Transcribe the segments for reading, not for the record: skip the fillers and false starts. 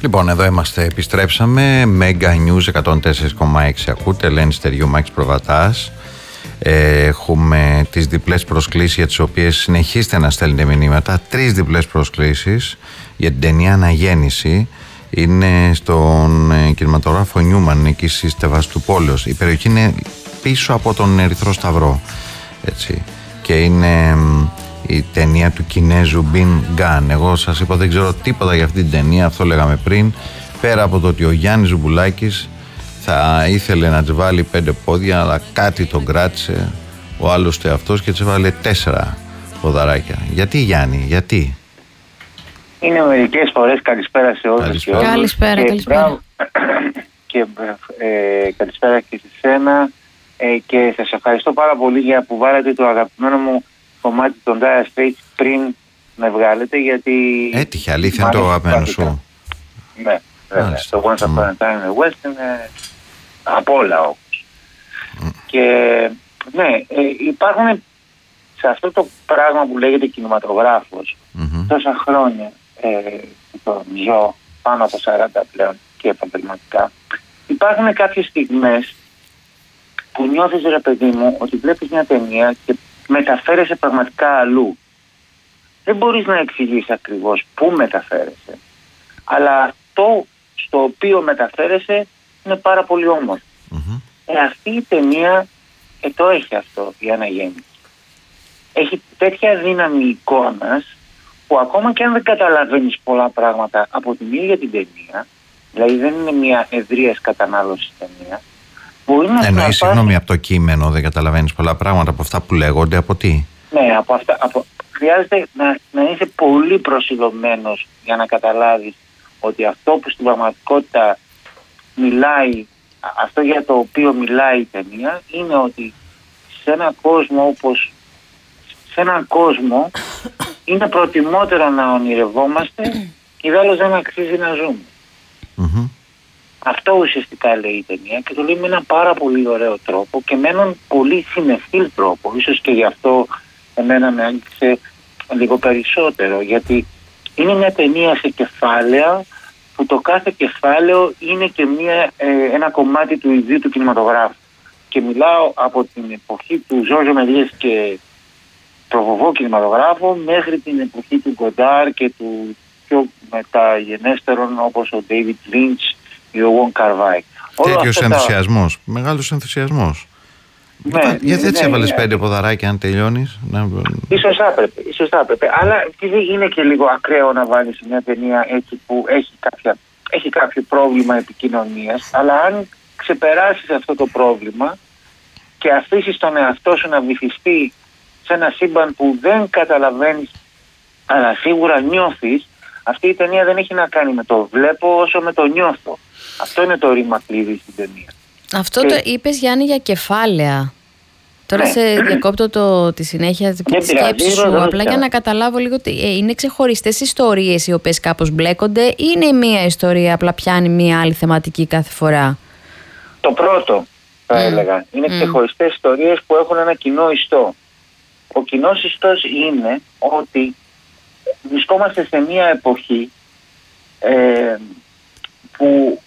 Λοιπόν, εδώ είμαστε, επιστρέψαμε. Mega News 104,6 ακούτε. Ελένη Στεριού, Μάκης Προβατάς. Έχουμε τις διπλές προσκλήσεις για τις οποίες συνεχίστε να στέλνετε μηνύματα. 3 διπλές προσκλήσεις για την ταινία Αναγέννηση. Είναι στον κινηματογράφο Νιούμαν, εκεί στη Στεβαστουπόλεως. Η περιοχή είναι πίσω από τον Ερυθρό Σταυρό. Έτσι. Και είναι η ταινία του Κινέζου Μπιν Γκάν. Εγώ σας είπα, δεν ξέρω τίποτα για αυτή την ταινία, αυτό λέγαμε πριν. Πέρα από το ότι ο Γιάννης Ζουμπουλάκης θα ήθελε να της βάλει 5 πόδια, αλλά κάτι τον κράτησε ο άλλος αυτός και της έβαλε 4 ποδαράκια. Γιατί, Γιάννη, γιατί? Είναι μερικές φορές. Καλησπέρα σε όλους και όλους. Καλησπέρα. Και καλησπέρα και σε σένα. Και σας ευχαριστώ πάρα πολύ για που βάλατε το αγαπημένο μου κομμάτι των Dire Straits πριν με βγάλετε, γιατί... Έτυχε, αλήθεια είναι το αγαπημένο σου. Ναι, βέβαια. Το Once Upon a Time in the West είναι από όλα όπως. Και ναι, υπάρχουν σε αυτό το πράγμα που λέγεται κινηματογράφος τόσα χρόνια που το ζω, πάνω από 40 πλέον και επαγγελματικά, υπάρχουν κάποιες στιγμές που νιώθεις, ρε παιδί μου, ότι βλέπεις μια ταινία και μεταφέρεσαι πραγματικά αλλού. Δεν μπορείς να εξηγήσεις ακριβώς πού μεταφέρεσαι, αλλά αυτό στο οποίο μεταφέρεσαι είναι πάρα πολύ όμορφο. Αυτή η ταινία το έχει αυτό, η Αναγέννηση. Έχει τέτοια δύναμη εικόνας που ακόμα και αν δεν καταλαβαίνεις πολλά πράγματα από την ίδια την ταινία, δηλαδή δεν είναι μια ευρείας κατανάλωση ταινία, μπορεί να... Εννοείς, συγγνώμη, από το κείμενο δεν καταλαβαίνεις πολλά πράγματα, από αυτά που λέγονται, από τι? Ναι, από αυτά. Χρειάζεται να είσαι πολύ προσιλωμένος για να καταλάβεις ότι αυτό που στην πραγματικότητα μιλάει, αυτό για το οποίο μιλάει η ταινία, είναι ότι σε έναν κόσμο είναι προτιμότερο να ονειρευόμαστε και ιδάλλως δεν αξίζει να ζούμε. Αυτό ουσιαστικά λέει η ταινία και το λέει με έναν πάρα πολύ ωραίο τρόπο και με έναν πολύ συναισθή τρόπο. Ίσως και γι' αυτό εμένα με άγγιξε λίγο περισσότερο, γιατί είναι μια ταινία σε κεφάλαια που το κάθε κεφάλαιο είναι και ένα κομμάτι του ιδίου του κινηματογράφου. Και μιλάω από την εποχή του Ζόρζο Μελιές και προβοβό κινηματογράφο μέχρι την εποχή του Γκοντάρ και του πιο μεταγενέστερων όπως ο Ντέιβιτ Λίντς ή ο Wong Kar-wai. Τέτοιος ενθουσιασμός, μεγάλος ενθουσιασμός. Ναι, γιατί έτσι έβαλες 5 ποδαράκια αν τελειώνεις? Ίσως θα έπρεπε. Αλλά είναι και λίγο ακραίο να βάλεις μια ταινία έτσι που έχει κάποιο πρόβλημα επικοινωνίας, αλλά αν ξεπεράσεις αυτό το πρόβλημα και αφήσεις τον εαυτό σου να βυθιστεί σε ένα σύμπαν που δεν καταλαβαίνεις αλλά σίγουρα νιώθεις, αυτή η ταινία δεν έχει να κάνει με το βλέπω όσο με το νιώθω. Αυτό είναι το ρήμα κλειδί στην ταινία. Αυτό το είπες, Γιάννη, για κεφάλαια. Τώρα σε διακόπτω τη συνέχεια της σκέψης σου, απλά για να καταλάβω λίγο. Είναι ξεχωριστές ιστορίες οι οποίες κάπως μπλέκονται ή είναι μία ιστορία, απλά πιάνει μία άλλη θεματική κάθε φορά? Το πρώτο θα έλεγα. Είναι ξεχωριστές ιστορίες που έχουν ένα κοινό ιστό. Ο κοινός ιστός είναι ότι βρισκόμαστε σε μία εποχή που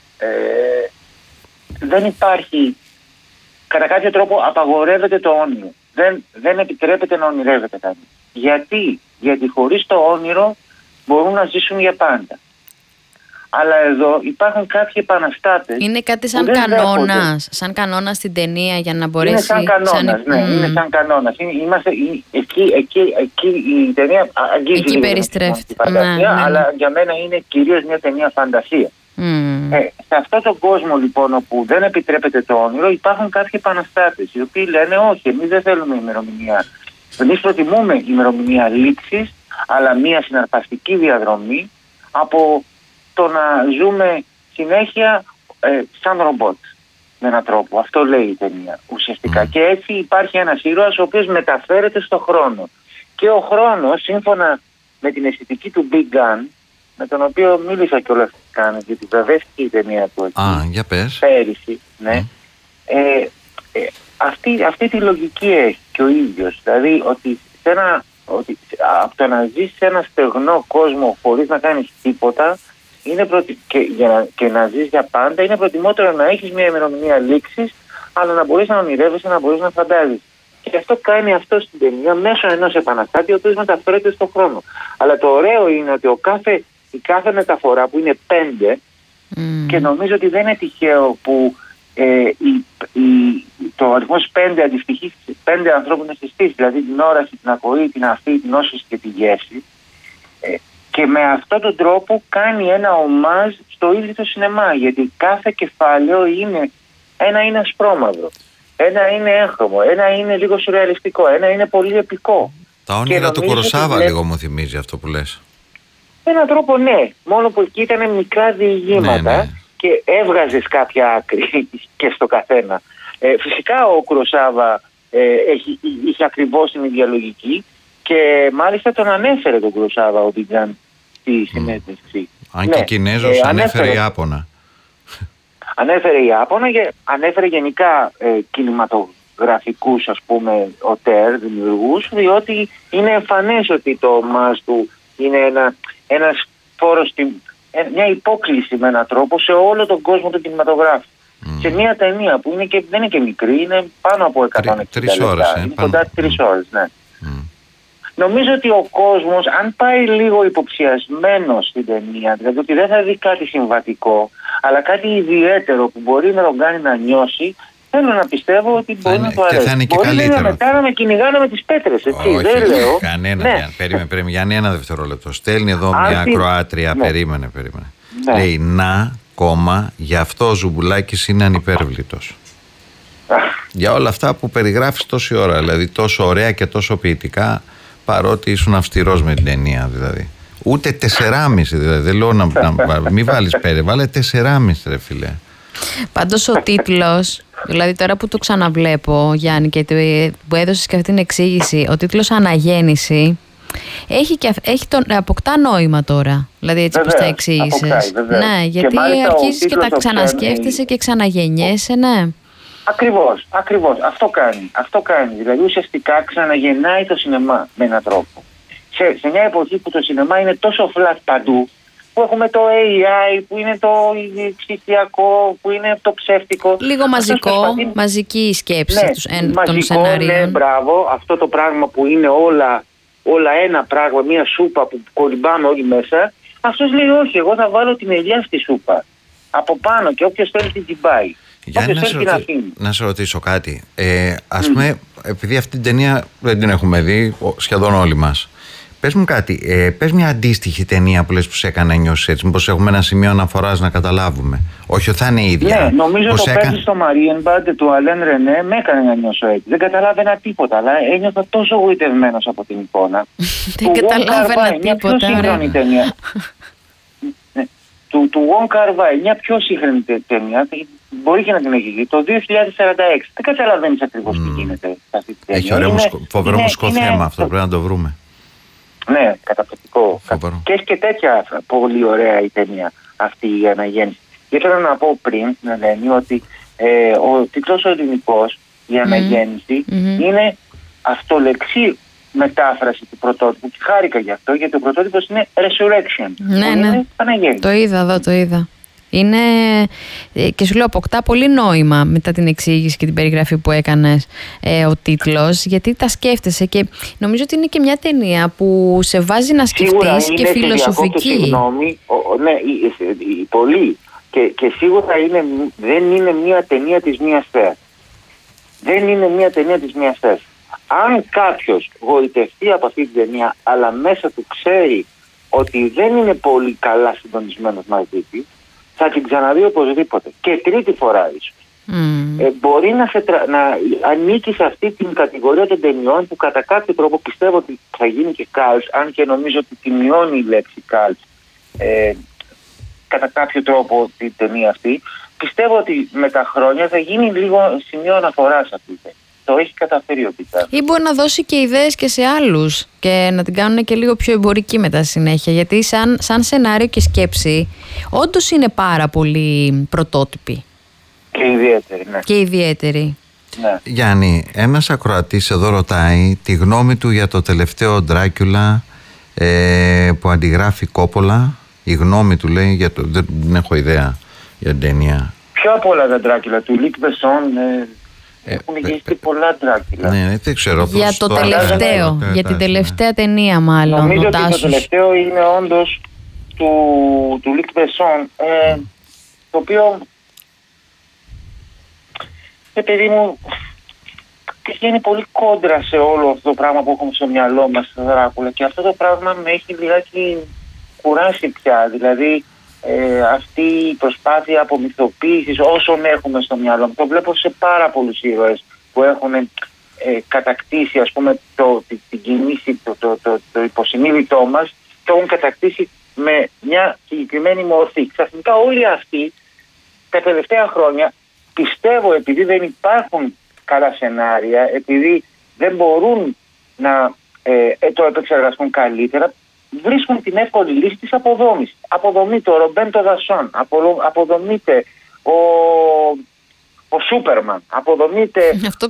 δεν υπάρχει, κατά κάποιο τρόπο απαγορεύεται το όνειρο. Δεν επιτρέπεται να ονειρεύεται κανείς. Γιατί χωρίς το όνειρο μπορούν να ζήσουν για πάντα. Αλλά εδώ υπάρχουν κάποιοι επαναστάτες. Είναι κάτι σαν κανόνας στην ταινία για να μπορέσει... Είναι σαν κανόνας, είναι σαν κανόνας. Εκεί η ταινία αγγίζει εκεί περιστρέφεται τη φαντασία, αλλά για μένα είναι κυρίως μια ταινία φαντασία. Σε αυτόν τον κόσμο λοιπόν όπου δεν επιτρέπεται το όνειρο, υπάρχουν κάποιοι επαναστάτες οι οποίοι λένε όχι, εμείς δεν θέλουμε ημερομηνία. Εμείς προτιμούμε ημερομηνία λήξης, αλλά μια συναρπαστική διαδρομή από το να ζούμε συνέχεια σαν ρομπότ με έναν τρόπο. Αυτό λέει η ταινία ουσιαστικά. Και έτσι υπάρχει ένας ήρωας ο οποίος μεταφέρεται στο χρόνο. Και ο χρόνος, σύμφωνα με την αισθητική του Big Gun, με τον οποίο μίλησα κιόλας γιατί βραβεύτηκε η ταινία του εκεί. Για πες. Πέρυσι, ναι. Αυτή τη λογική έχει και ο ίδιος. Δηλαδή ότι από το να ζεις σε ένα στεγνό κόσμο χωρίς να κάνεις τίποτα, και να ζεις για πάντα, είναι προτιμότερο να έχεις μια ημερομηνία λήξης, αλλά να μπορείς να ονειρεύεσαι, να μπορείς να φαντάζεις. Και αυτό κάνει αυτό στην ταινία μέσω ενός επαναστάτη, ο οποίος μεταφέρεται στον χρόνο. Αλλά το ωραίο είναι ότι η κάθε μεταφορά που είναι 5, και νομίζω ότι δεν είναι τυχαίο που το αριθμός 5 αντιστοιχεί στις 5 ανθρώπινες αισθήσεις, δηλαδή την όραση, την ακοή, την αυτή, την όσηση και τη γεύση. Και με αυτόν τον τρόπο κάνει ένα ομάζ στο ίδιο το σινεμά, γιατί κάθε κεφάλαιο ένα είναι ασπρόμαυρο, ένα είναι έγχρωμο, ένα είναι λίγο σουρεαλιστικό, ένα είναι πολύ επικό. Τα όνειρα του Κουροσάβα λίγο μου θυμίζει αυτό που λες. Με έναν τρόπο ναι, μόνο που εκεί ήταν μικρά διηγήματα, ναι. Και έβγαζες κάποια άκρη και στο καθένα. Φυσικά ο Κουροσάβα είχε ακριβώς την ίδια λογική και μάλιστα τον ανέφερε τον Κουροσάβα ο Μπιτζάν στη συνέντευξη. Αν και Κινέζος ανέφερε Ιάπωνα. Ανέφερε Ιάπωνα και ανέφερε γενικά κινηματογραφικούς, ας πούμε, οτέρ, δημιουργούς, διότι είναι εμφανές ότι το μας του είναι ένας φόρος, μια υπόκληση με έναν τρόπο σε όλο τον κόσμο του κινηματογράφου. Σε μια ταινία που δεν είναι και μικρή, είναι πάνω από 160 λεπτά. Είναι κοντά 3 ώρες, ναι. Νομίζω ότι ο κόσμος, αν πάει λίγο υποψιασμένος στην ταινία, δηλαδή ότι δεν θα δει κάτι συμβατικό, αλλά κάτι ιδιαίτερο που μπορεί να τον κάνει να νιώσει, θέλω να πιστεύω ότι μπορεί να το αρέσει. Και θα είναι και καλύτερο. Μετά να με κυνηγάνε με τις πέτρες, έτσι. Όχι, δεν λέω. Κανένα. Ναι. Περίμενε, Γιάννη, ένα δευτερόλεπτο. Στέλνει εδώ μια ακροάτρια. Ναι. Περίμενε. Ναι. Λέει γι' αυτό ο Ζουμπουλάκης είναι ανυπέρβλητος. Για όλα αυτά που περιγράφεις τόση ώρα, δηλαδή τόσο ωραία και τόσο ποιητικά, παρότι ήσουν αυστηρός με την ταινία, δηλαδή. Ούτε 4,5, δηλαδή. Δεν λέω μην βάλεις 5, βάλε 4,5, ρε φίλε. Πάντως ο τίτλος, δηλαδή τώρα που το ξαναβλέπω, Γιάννη, και που έδωσες και αυτή την εξήγηση, ο τίτλος Αναγέννηση αποκτά νόημα τώρα. Δηλαδή έτσι όπως τα εξήγησες. Ναι, γιατί αρχίζεις και τα ξανασκέφτεσαι και ξαναγεννιέσαι, ναι. Ακριβώς. Αυτό κάνει. Δηλαδή ουσιαστικά ξαναγεννάει το σινεμά με έναν τρόπο. Σε μια εποχή που το σινεμά είναι τόσο flat παντού, που έχουμε το AI, που είναι το ψηφιακό, που είναι το ψεύτικο. Λίγο μαζική η σκέψη των σενάριων. Ναι, μπράβο. Αυτό το πράγμα που είναι όλα ένα πράγμα, μια σούπα που κολυμπάμε όλοι μέσα. Αυτός λέει όχι, εγώ θα βάλω την ελιά στη σούπα. Από πάνω και όποιος θέλει την τσιμπάει. Γιάννη, να σε ρωτήσω κάτι. Ας πούμε, επειδή αυτή την ταινία δεν την έχουμε δει σχεδόν όλοι μας. Πες μου κάτι, πες μια αντίστοιχη ταινία που λες που σε έκανε να νιώσεις έτσι. Μήπως έχουμε ένα σημείο αναφοράς να καταλάβουμε. Όχι ότι θα είναι η ίδια. Ναι, νομίζω το παίζει στο Marienbad του Αλέν Ρενέ με έκανε να νιώσω έτσι. Δεν καταλάβαινα τίποτα, αλλά ένιωθα τόσο γοητευμένος από την εικόνα. Δεν καταλάβαινα τίποτα. Μια πιο σύγχρονη ταινία. Του Wong Kar-wai, μια πιο σύγχρονη ταινία, μπορεί και να την έχει δει, το 2046. Δεν καταλαβαίνεις ακριβώς τι γίνεται σε αυτή τη ταινία. Έχει ωραίο φοβερό μουσικό θέμα αυτό, πρέπει να το βρούμε. Ναι, καταπληκτικό. Και έχει και τέτοια πολύ ωραία η ταινία αυτή η Αναγέννηση. Και ήθελα να πω πριν, να λένε, ότι ο τίτλος ο ελληνικός, η Αναγέννηση, είναι αυτολεξή μετάφραση του πρωτότυπου και χάρηκα γι' αυτό, γιατί ο πρωτότυπος είναι Resurrection. Ναι. Είναι Αναγέννηση. Το είδα εδώ, το είδα. Είναι, και σου λέω, αποκτά πολύ νόημα μετά την εξήγηση και την περιγραφή που έκανες ο τίτλος, γιατί τα σκέφτεσαι και νομίζω ότι είναι και μια ταινία που σε βάζει να σκεφτείς και φιλοσοφική. Συγγνώμη, ναι, πολύ. Και σίγουρα δεν είναι μια ταινία της μίας θέσης. Δεν είναι μια ταινία της μίας θέσης. Αν κάποιος γοητευτεί από αυτή την ταινία, αλλά μέσα του ξέρει ότι δεν είναι πολύ καλά συντονισμένος μαζί της, θα την ξαναδεί οπωσδήποτε. Και τρίτη φορά ίσως. Μπορεί να ανήκει σε αυτή την κατηγορία των ταινιών που κατά κάποιο τρόπο πιστεύω ότι θα γίνει και cults, αν και νομίζω ότι τη μειώνει η λέξη cults κατά κάποιο τρόπο την ταινία αυτή. Πιστεύω ότι με τα χρόνια θα γίνει λίγο σημείο αναφοράς αυτή. Το έχει καταφέρει ο Πιτσάρ. Ή μπορεί να δώσει και ιδέες και σε άλλους και να την κάνουν και λίγο πιο εμπορική μετά συνέχεια. Γιατί σαν σενάριο και σκέψη, όντως είναι πάρα πολύ πρωτότυπη. Και ιδιαίτερη, ναι. Και ιδιαίτερη. Ναι. Γιάννη, ένας ακροατής εδώ ρωτάει τη γνώμη του για το τελευταίο Ντράκουλα που αντιγράφει Κόπολα, η γνώμη του, λέει, για το, δεν έχω ιδέα για την ταινία. Ποιο από όλα τα Ντράκουλα, του Λικ Μπεσόν, έχουν γυρίσει πολλά Ντράκουλα. Ναι, δεν ξέρω. Για το τελευταίο, για την τελευταία ταινία μάλλον. Νομίζω ότι το τελευταίο είναι όντως του Λικ Μπεσόν, το οποίο, παιδί μου, πηγαίνει πολύ κόντρα σε όλο αυτό το πράγμα που έχουμε στο μυαλό μας στο Δράκουλα, και αυτό το πράγμα με έχει λιγάκι κουράσει πια. Δηλαδή αυτή η προσπάθεια απομυθοποίησης όσων έχουμε στο μυαλό μου, το βλέπω σε πάρα πολλούς ήρωες που έχουν κατακτήσει, ας πούμε, την κινήση, το υποσυνείδητό μας, το έχουν κατακτήσει με μια συγκεκριμένη μορφή. Ξαφνικά όλοι αυτοί τα τελευταία χρόνια, πιστεύω, επειδή δεν υπάρχουν καλά σενάρια, επειδή δεν μπορούν να το επεξεργαστούν καλύτερα, βρίσκουν την εύκολη λύση της αποδόμησης. Αποδομείται ο Ρομπέντο Δασόν, αποδομείται ο Σούπερμαν, αποδομείται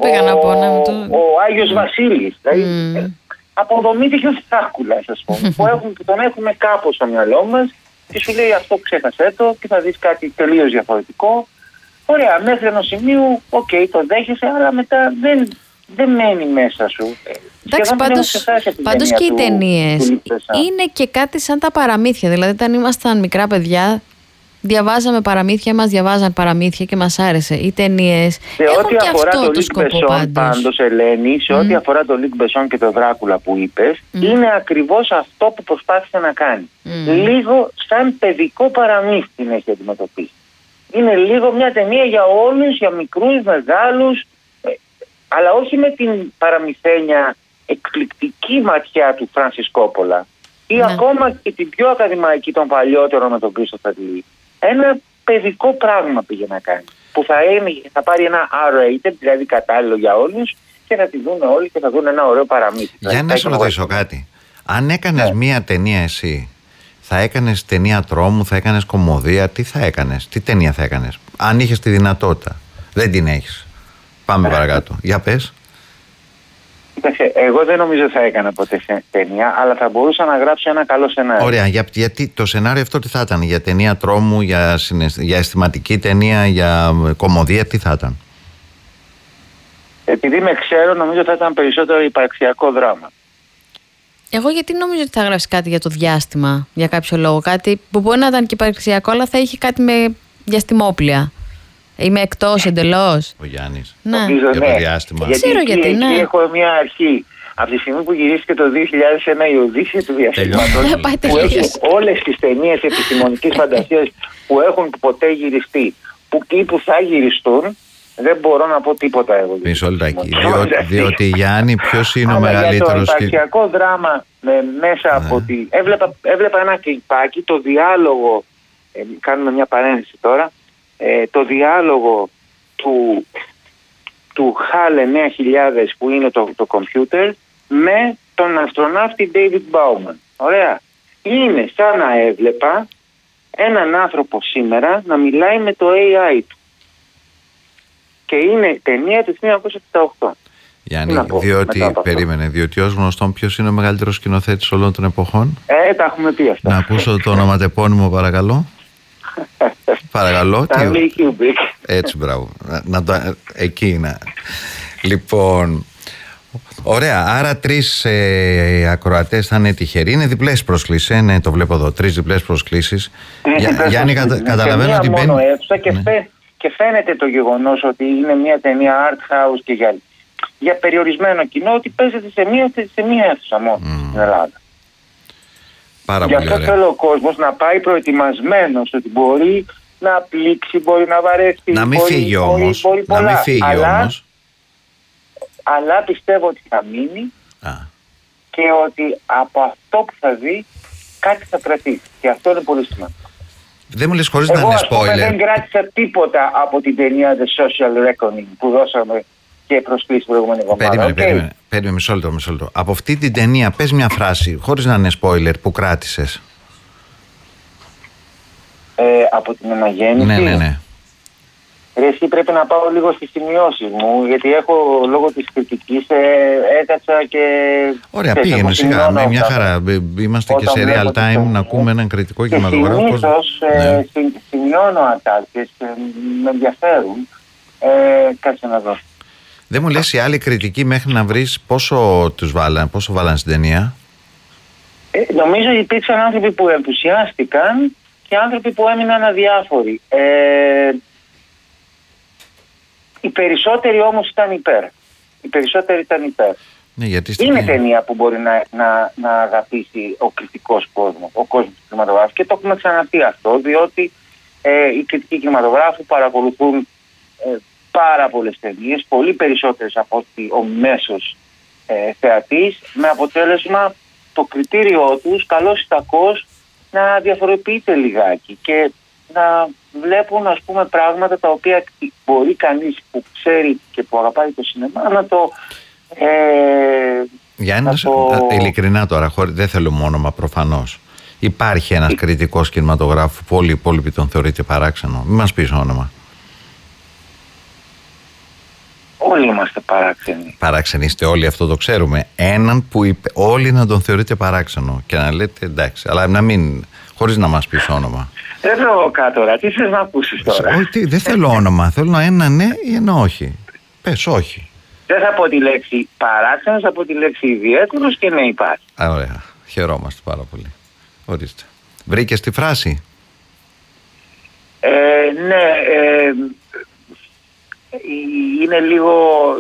ο Άγιος Βασίλης. Δηλαδή, αποδομείται και ο Δράκουλας, ας πούμε, που τον έχουμε κάπως στο μυαλό μας και σου λέει αυτό ξέχασέ το και θα δεις κάτι τελείως διαφορετικό. Ωραία, μέχρι ενός σημείου, το δέχεσαι, αλλά μετά δεν μένει μέσα σου. Εντάξει, πάντως και οι ταινίες είναι και κάτι σαν τα παραμύθια. Δηλαδή, όταν ήμασταν μικρά παιδιά, διαβάζαμε παραμύθια, μας διαβάζαν παραμύθια και μας άρεσε. Οι ταινίες έχουν και αυτό το σκοπό πάντως. Ελένη, σε ό,τι αφορά το Λικ Μπεσόν και το Δράκουλα που είπες, είναι ακριβώς αυτό που προσπάθησε να κάνει. Λίγο σαν παιδικό παραμύθι την έχει αντιμετωπίσει. Είναι λίγο μια ταινία για όλους, για μικρούς, μεγάλους, αλλά όχι με την παραμυθένια εκπληκτική ματιά του Φράνσις Κόπολα ή ακόμα και την πιο ακαδημαϊκή των παλιότερων με τον Κρίστοφερ Λι. Ένα παιδικό πράγμα πήγε να κάνει, που θα πάρει ένα R-rated, δηλαδή κατάλληλο για όλους, και θα τη δουν όλοι και θα δουν ένα ωραίο παραμύθι. Για να σου ρωτήσω κάτι. Αν έκανες μία ταινία εσύ, θα έκανες ταινία τρόμου, θα έκανες κωμωδία, τι θα έκανες, τι ταινία θα έκανες, αν είχες τη δυνατότητα? Δεν την έχεις. Πάμε παρακάτω. Για πες. Εγώ δεν νομίζω θα έκανα ποτέ ταινία, αλλά θα μπορούσα να γράψω ένα καλό σενάριο. Ωραία, γιατί το σενάριο αυτό τι θα ήταν? Για ταινία τρόμου, για αισθηματική ταινία, για κωμωδία, τι θα ήταν? Επειδή με ξέρω, νομίζω θα ήταν περισσότερο υπαρξιακό δράμα. Εγώ γιατί νομίζω ότι θα γράψει κάτι για το διάστημα, για κάποιο λόγο? Κάτι που μπορεί να ήταν και υπαρξιακό, αλλά θα είχε κάτι με διαστημόπλια. Είμαι εκτός εντελώς. Ο Γιάννης. Ναι. Για το διάστημα. Γιατί ξέρω γιατί, εκεί έχω μια αρχή. Από τη στιγμή που γυρίστηκε το 2001 η Οδύσσεια του Διαστήματος, που έχει όλες τις ταινίες επιστημονικής φαντασίας που έχουν ποτέ γυριστεί ή που θα γυριστούν, δεν μπορώ να πω τίποτα εγώ. Μισό λεπτάκι. Διότι, Γιάννη, ποιος είναι ο μεγαλύτερος? Το υπαρξιακό δράμα μέσα από τη... Έβλεπα ένα κλιπάκι, το διάλογο, κάνουμε μια παρένθεση τώρα, το διάλογο του HAL 9000 που είναι το κομπιούτερ με τον αστροναύτη David Bowman. Ωραία. Είναι σαν να έβλεπα έναν άνθρωπο σήμερα να μιλάει με το AI του. Και είναι ταινία του 1968. Γιάννη, διότι ως γνωστόν ποιος είναι ο μεγαλύτερος σκηνοθέτης όλων των εποχών? Τα έχουμε πει αυτά. Να ακούσω το ονοματεπώνυμο, παρακαλώ. Παρακαλώ. Έτσι, μπράβο. Εκεί είναι. Λοιπόν, ωραία. Άρα 3 ακροατές θα είναι τυχεροί. Είναι διπλές προσκλήσεις. Ναι, το βλέπω εδώ. 3 διπλές προσκλήσεις. Γιάννη, καταλαβαίνω ότι μπαίνει. Και φαίνεται το γεγονός ότι είναι μια ταινία art house και για περιορισμένο κοινό, ότι παίζεται σε μία αίθουσα μόνο στην Ελλάδα. Γι' αυτό θέλω ο κόσμος να πάει προετοιμασμένος ότι μπορεί να πλήξει, μπορεί να βαρέσει. Να μην φύγει όμως. Αλλά πιστεύω ότι θα μείνει και ότι από αυτό που θα δει κάτι θα κρατήσει. Και αυτό είναι πολύ σημαντικό. Δεν μου λες χωρίς να είναι spoiler. Δεν κράτησα τίποτα από την ταινία The Social Reckoning που δώσαμε και προσκλήσει την προηγούμενη εβδομάδα. Περίμενε, μισό λεπτό. Από αυτή την ταινία πες μια φράση, χωρίς να είναι spoiler, που κράτησες. Από την αναγέννηση. Ναι. Εσύ, εσύ πρέπει να πάω λίγο στις σημειώσεις μου, γιατί έχω λόγω της κριτικής έκατσα και... Ωραία, πήγαινε σιγά, με μια χαρά. Είμαστε και σε real time να ακούμε έναν κριτικό κινηματογράφο. Συνήθως σημειώνω ατάκες, με ενδιαφέρουν. Κάτσε να δω. Δεν μου λες οι άλλοι κριτικοί μέχρι να βρεις πόσο βάλαν στην ταινία? Νομίζω υπήρξαν άνθρωποι που ενθουσιάστηκαν και άνθρωποι που έμειναν αδιάφοροι. Οι περισσότεροι όμως ήταν υπέρ. Ναι, γιατί είναι ταινία που μπορεί να αγαπήσει ο κριτικός κόσμος, ο κόσμος του κινηματογράφου, και το έχουμε ξαναπεί αυτό, διότι οι κριτικοί κινηματογράφου παρακολουθούν πάρα πολλές ταινίες, πολύ περισσότερες από ότι ο μέσος θεατής, με αποτέλεσμα το κριτήριό τους, καλώς ή κακώς, να διαφοροποιείται λιγάκι και να βλέπουν, ας πούμε, πράγματα τα οποία μπορεί κανείς που ξέρει και που αγαπάει το σινεμά να το... Γιάννη, ειλικρινά τώρα, δεν θέλω όνομα προφανώς. Υπάρχει ένας κριτικός κινηματογράφου που όλοι οι υπόλοιποι τον θεωρείτε παράξενο? Μην μας πεις όνομα. Όλοι είμαστε παράξενοι. Παράξενοι είστε όλοι, αυτό το ξέρουμε. Έναν που είπε όλοι να τον θεωρείτε παράξενο και να λέτε εντάξει, αλλά να μην, χωρίς να μας πεις όνομα. Εδώ κάτω, τι θες να ακούσεις τώρα? Όχι, δεν θέλω όνομα, θέλω ένα ναι ή ένα όχι. Πες όχι. Δεν θα πω τη λέξη παράξενος, θα πω τη λέξη ιδιαίτερος και ναι, υπάρχει. Ωραία, χαιρόμαστε πάρα πολύ. Ορίστε. Βρήκες τη φράση? Ναι, είναι λίγο...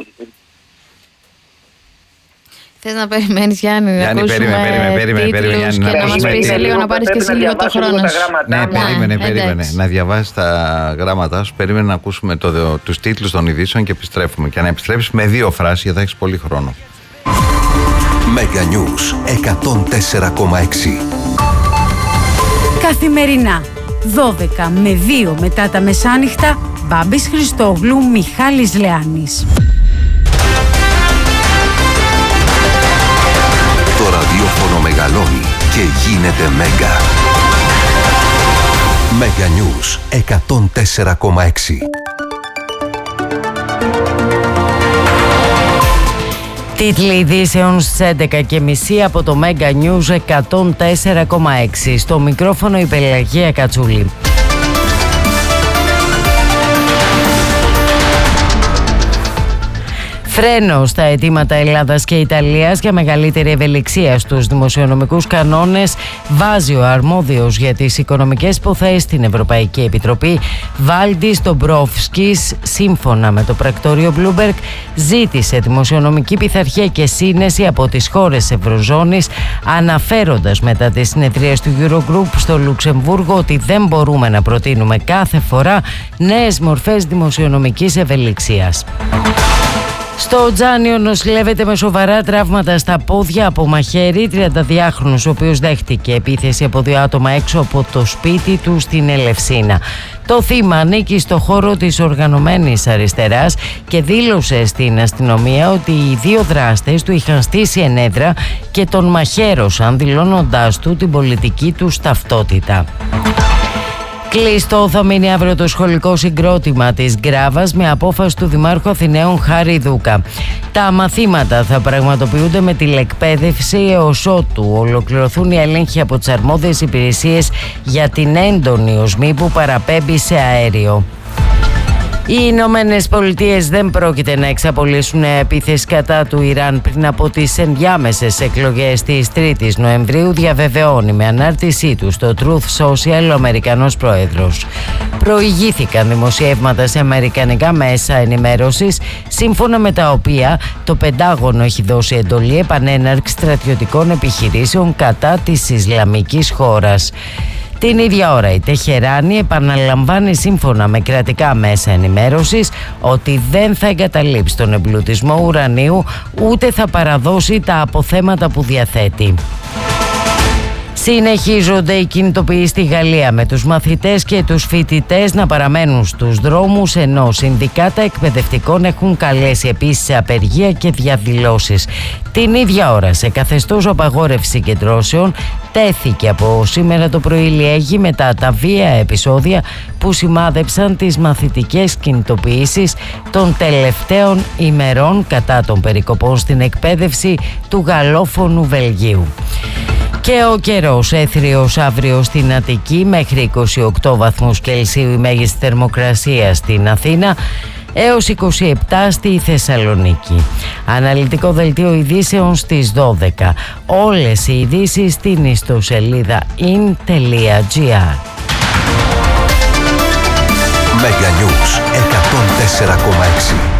Θες να περιμένεις, Γιάννη, να ακούσουμε τίτλους και να μας πεις λίγο, να πάρεις και εσύ λίγο το χρόνο σου? Ναι, περίμενε. Να διαβάσεις τα γράμματά σου, περίμενε να ακούσουμε τους τίτλους των ειδήσεων και επιστρέφουμε. Και να επιστρέψεις με 2 φράσεις, γιατί θα έχεις πολύ χρόνο. Mega News 104,6. Καθημερινά, 12 με 2 μετά τα μεσάνυχτα, Μπάμπης Χριστόγλου, Μιχάλης Λεάνης. Το ραδιόφωνο μεγαλώνει και γίνεται Μέγκα. Mega News 104,6. Τίτλοι ειδήσεων στις 11.30 από το Mega News 104,6. Στο μικρόφωνο η Πελαγία Κατσούλη. Φρένο στα αιτήματα Ελλάδας και Ιταλίας για μεγαλύτερη ευελιξία στους δημοσιονομικούς κανόνες βάζει ο αρμόδιος για τις οικονομικές υποθέσεις στην Ευρωπαϊκή Επιτροπή, Βάλντις Ντομπρόφσκης. Σύμφωνα με το πρακτορείο Bloomberg, ζήτησε δημοσιονομική πειθαρχία και σύνεση από τις χώρες Ευρωζώνης, αναφέροντας μετά τις συνεδρίες του Eurogroup στο Λουξεμβούργο ότι δεν μπορούμε να προτείνουμε κάθε φορά νέες μορφές δημοσιονομικής ευελιξίας. Στο Τζάνιο νοσηλεύεται με σοβαρά τραύματα στα πόδια από μαχαίρι 32χρονος, ο οποίος δέχτηκε επίθεση από 2 άτομα έξω από το σπίτι του στην Ελευσίνα. Το θύμα ανήκει στο χώρο της οργανωμένης αριστεράς και δήλωσε στην αστυνομία ότι οι 2 δράστες του είχαν στήσει ενέδρα και τον μαχαίρωσαν, δηλώνοντάς του την πολιτική του ταυτότητα. Κλειστό θα μείνει αύριο το σχολικό συγκρότημα της Γκράβας με απόφαση του Δημάρχου Αθηναίων Χάρη Δούκα. Τα μαθήματα θα πραγματοποιούνται με τηλεκπαίδευση έως ότου ολοκληρωθούν οι έλεγχοι από τις αρμόδιες υπηρεσίες για την έντονη οσμή που παραπέμπει σε αέριο. Οι Ηνωμένες Πολιτείες δεν πρόκειται να εξαπολύσουν επίθεση κατά του Ιράν πριν από τις ενδιάμεσες εκλογές της 3ης Νοεμβρίου, διαβεβαιώνει με ανάρτησή του στο Truth Social ο Αμερικανός Πρόεδρος. Προηγήθηκαν δημοσιεύματα σε αμερικανικά μέσα ενημέρωσης, σύμφωνα με τα οποία το Πεντάγωνο έχει δώσει εντολή επανέναρξης στρατιωτικών επιχειρήσεων κατά της Ισλαμικής χώρας. Την ίδια ώρα η Τεχεράνη επαναλαμβάνει σύμφωνα με κρατικά μέσα ενημέρωσης ότι δεν θα εγκαταλείψει τον εμπλουτισμό ουρανίου ούτε θα παραδώσει τα αποθέματα που διαθέτει. Συνεχίζονται οι κινητοποιήσεις στη Γαλλία με τους μαθητές και τους φοιτητές να παραμένουν στους δρόμους, ενώ συνδικάτα εκπαιδευτικών έχουν καλέσει επίσης σε απεργία και διαδηλώσεις. Την ίδια ώρα, σε καθεστώς απαγόρευση συγκεντρώσεων, τέθηκε από σήμερα το πρωί Λιέγη μετά τα βία επεισόδια που σημάδεψαν τις μαθητικές κινητοποιήσεις των τελευταίων ημερών κατά των περικοπών στην εκπαίδευση του γαλλόφωνου Βελγίου. Και ο καιρός έθριος αύριο στην Αττική, μέχρι 28 βαθμούς Κελσίου η μέγιστη θερμοκρασία στην Αθήνα, έως 27 στη Θεσσαλονίκη. Αναλυτικό δελτίο ειδήσεων στις 12. Όλες οι ειδήσεις στην ιστοσελίδα in.gr. Mega News 104,6.